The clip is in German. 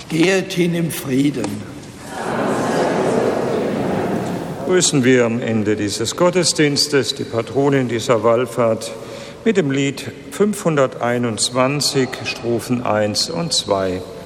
Geht hin im Frieden. Grüßen wir am Ende dieses Gottesdienstes die Patronin dieser Wallfahrt mit dem Lied 521, Strophen 1 und 2.